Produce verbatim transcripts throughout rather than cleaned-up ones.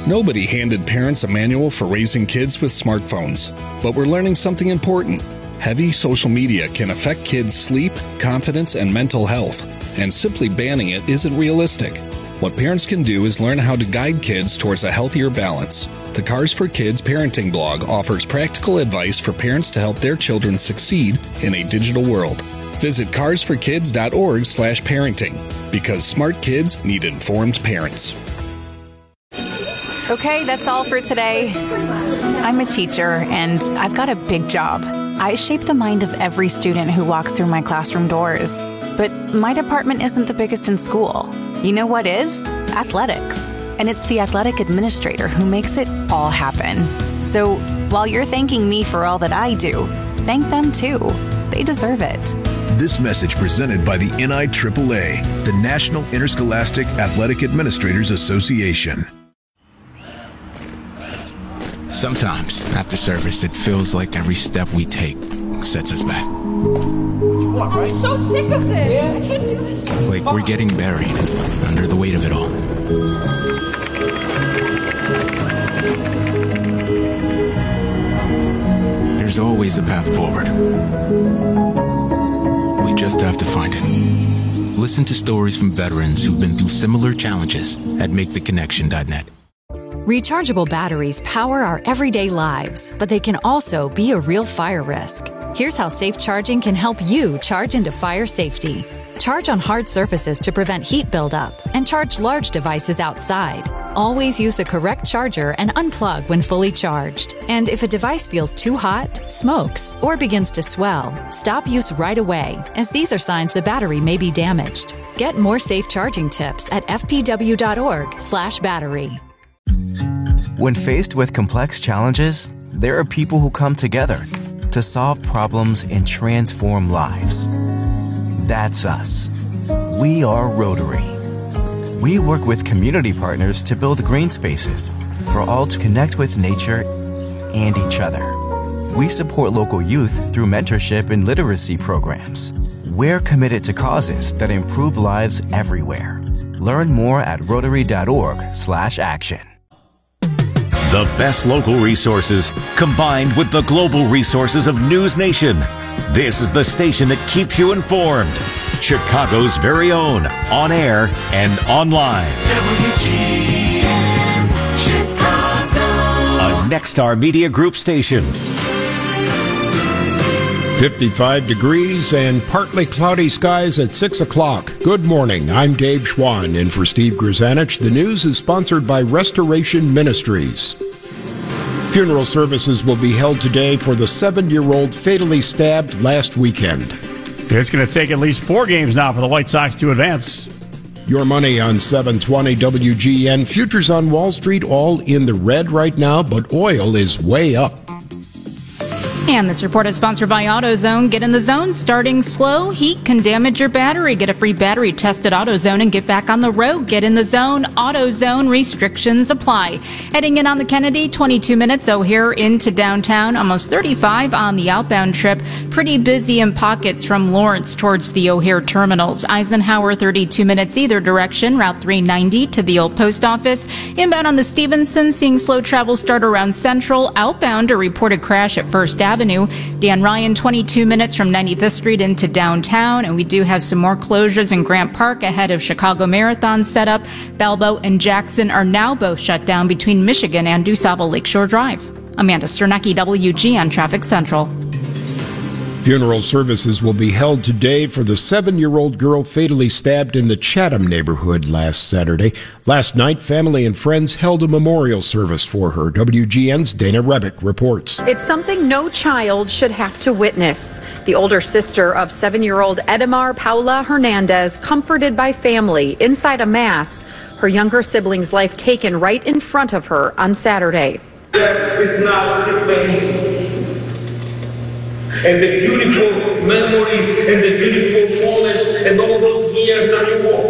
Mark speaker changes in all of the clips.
Speaker 1: Nobody handed parents a manual for raising kids with smartphones, but we're learning something important. Heavy social media can affect kids' sleep, confidence, and mental health, and simply banning it isn't realistic. What parents can do is learn how to guide kids towards a healthier balance. The Cars for Kids parenting blog offers practical advice for parents to help their children succeed in a digital world. Visit cars for kids dot org slash parenting, because smart kids need informed parents.
Speaker 2: Okay, that's all for today. I'm a teacher, and I've got a big job. I shape the mind of every student who walks through my classroom doors. But my department isn't the biggest in school. You know what is? Athletics. And it's the athletic administrator who makes it all happen. So while you're thanking me for all that I do, thank them too. They deserve it.
Speaker 3: This message presented by the N I triple A, the National Interscholastic Athletic Administrators Association.
Speaker 4: Sometimes, after service, it feels like every step we take sets us back.
Speaker 5: I'm so sick of this. I can't do this.
Speaker 4: Like we're getting buried under the weight of it all. There's always a path forward. We just have to find it. Listen to stories from veterans who've been through similar challenges at make the connection dot net.
Speaker 6: Rechargeable batteries power our everyday lives, but they can also be a real fire risk. Here's how safe charging can help you charge into fire safety. Charge on hard surfaces to prevent heat buildup, and charge large devices outside. Always use the correct charger and unplug when fully charged. And if a device feels too hot, smokes, or begins to swell, stop use right away, as these are signs the battery may be damaged. Get more safe charging tips at f p w dot org slash battery.
Speaker 7: When faced with complex challenges, there are people who come together to solve problems and transform lives. That's us. We are Rotary. We work with community partners to build green spaces for all to connect with nature and each other. We support local youth through mentorship and literacy programs. We're committed to causes that improve lives everywhere. Learn more at rotary dot org slash action.
Speaker 8: The best local resources combined with the global resources of News Nation. This is the station that keeps you informed. Chicago's very own, on air and online. W G N Chicago. A Nexstar Media Group station.
Speaker 9: fifty-five degrees and partly cloudy skies at six o'clock. Good morning. I'm Dave Schwann, in for Steve Grzanich. The news is sponsored by Restoration Ministries. Funeral services will be held today for the seven-year-old fatally stabbed last weekend.
Speaker 10: It's going to take at least four games now for the White Sox to advance.
Speaker 9: Your money on seven twenty W G N. Futures on Wall Street all in the red right now, but oil is way up.
Speaker 11: And this report is sponsored by AutoZone. Get in the zone. Starting slow, heat can damage your battery. Get a free battery test at AutoZone and get back on the road. Get in the zone. AutoZone. Restrictions apply. Heading in on the Kennedy, twenty-two minutes O'Hare into downtown. Almost thirty-five on the outbound trip. Pretty busy in pockets from Lawrence towards the O'Hare terminals. Eisenhower, thirty-two minutes either direction. Route three ninety to the old post office. Inbound on the Stevenson, seeing slow travel start around Central. Outbound, a reported crash at First Avenue. Dan Ryan, twenty-two minutes from ninety-fifth Street into downtown. And we do have some more closures in Grant Park ahead of Chicago Marathon setup. Balbo and Jackson are now both shut down between Michigan and DuSable Lakeshore Drive. Amanda Sternecki, W G N Traffic Central.
Speaker 9: Funeral services will be held today for the seven-year-old girl fatally stabbed in the Chatham neighborhood last Saturday. Last night, family and friends held a memorial service for her. W G N's Dana Rebick reports.
Speaker 12: It's something no child should have to witness. The older sister of seven-year-old Edamar Paula Hernandez, comforted by family inside a mass. Her younger sibling's life taken right in front of her on Saturday.
Speaker 13: Death is not the way. And the beautiful memories and the beautiful moments and all those years that we walked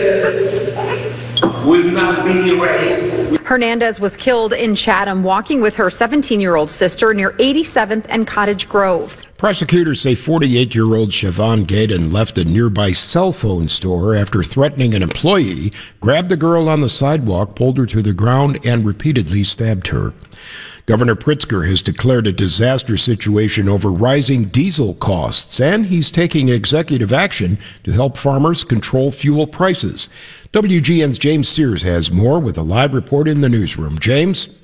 Speaker 13: together will not be erased.
Speaker 12: Hernandez was killed in Chatham walking with her seventeen-year-old sister near eighty-seventh and Cottage Grove.
Speaker 9: Prosecutors say forty-eight-year-old Siobhan Gaydon left a nearby cell phone store after threatening an employee, grabbed the girl on the sidewalk, pulled her to the ground, and repeatedly stabbed her. Governor Pritzker has declared a disaster situation over rising diesel costs, and he's taking executive action to help farmers control fuel prices. W G N's James Sears has more with a live report in the newsroom. James?